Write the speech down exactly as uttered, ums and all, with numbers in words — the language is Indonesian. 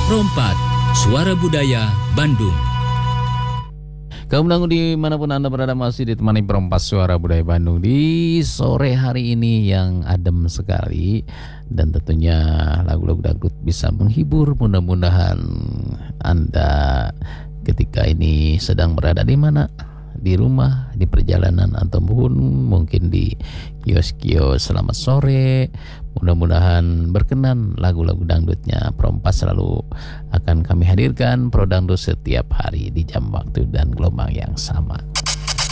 Rompat, Suara Budaya Bandung. Kaum dangu dimanapun Anda berada masih ditemani Perompas Suara Budaya Bandung di sore hari ini yang adem sekali. Dan tentunya lagu-lagu dangdut bisa menghibur. Mudah-mudahan Anda ketika ini sedang berada di mana? Di rumah, di perjalanan, ataupun mungkin di kios-kios. Selamat sore. Mudah-mudahan berkenan lagu-lagu dangdutnya. Perompas selalu akan kami hadirkan pro dangdut setiap hari di jam waktu dan gelombang yang sama.